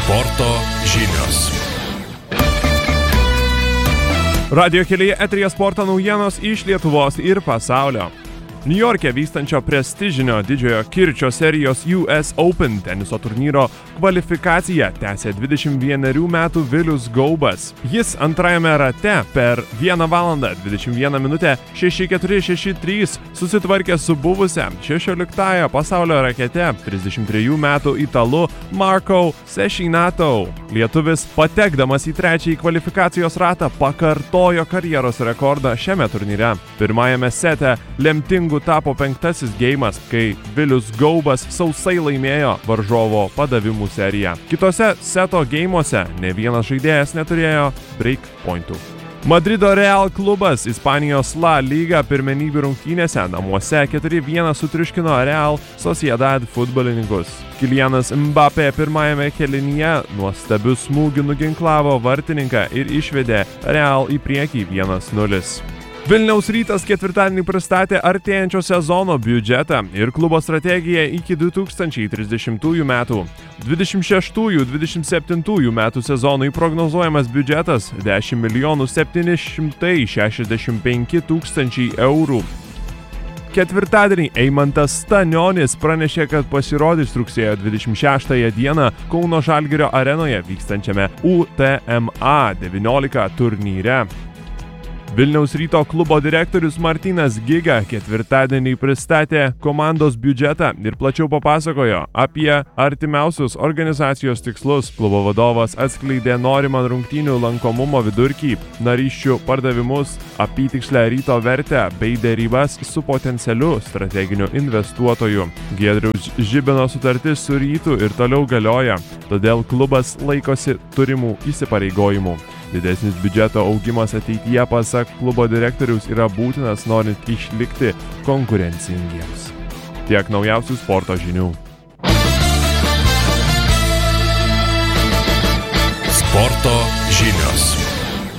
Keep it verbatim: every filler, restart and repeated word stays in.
Sporto žinios. Radio kelyje eteryje sporto naujienos iš Lietuvos ir pasaulio. Niujorke vykstančio prestižinio didžiojo kirčio serijos U S Open teniso turnyro kvalifikaciją tęsė dvidešimt vienerių metų Vilius Gaubas. Jis antrajame rate per vieną valandą dvidešimt vieną minutę šeši keturi šeši trys susitvarkė su buvusia šešioliktąja pasaulio rakete trisdešimt trejų metų italu Marco Cecchinato. Lietuvis, patekdamas į trečiąjį kvalifikacijos ratą, pakartojo karjeros rekordą šiame turnyre. Pirmajame sete lemtingu tapo penktasis geimas, kai Vilius Gaubas sausai laimėjo varžovo padavimų seriją. Kitose seto geimuose ne vienas žaidėjas neturėjo break pointų. Madrido Real klubas Ispanijos La Liga pirmenybių rungtynėse namuose keturi vienas sutriuškino Real Sociedad futbolininkus. Kylianas Mbappé pirmajame kėlinyje nuostabiu smūgiu nuginklavo vartininką ir išvedė Real į priekį vienas nulis. Vilniaus Rytas ketvirtadienį pristatė artėjančio sezono biudžetą ir klubo strategiją iki du tūkstančiai trisdešimtųjų metų. dvidešimt šeštųjų dvidešimt septintųjų metų sezonui prognozuojamas biudžetas dešimt milijonų septyni šimtai šešiasdešimt penki tūkstančiai eurų. Ketvirtadienį Eimantas Stanionis pranešė, kad pasirodys rugsėjo dvidešimt šeštąją dieną Kauno Žalgirio arenoje vykstančiame U T M A devyniolika turnyre. Vilniaus Ryto klubo direktorius Martynas Giga ketvirtadienį pristatė komandos biudžetą ir plačiau papasakojo apie artimiausius organizacijos tikslus. Klubo vadovas atskleidė norimą rungtynių lankomumo vidurkį, narysčių pardavimus, apytikslę Ryto vertę bei derybas su potencialiu strateginiu investuotoju. Giedriaus Žibino sutartis su Rytu ir toliau galioja, todėl klubas laikosi turimų įsipareigojimų. Didesnis biudžeto augimas ateityje, pasak klubo direktoriaus, yra būtinas norint išlikti konkurencingiems. Tiek naujausių sporto žinių. Sporto žinios.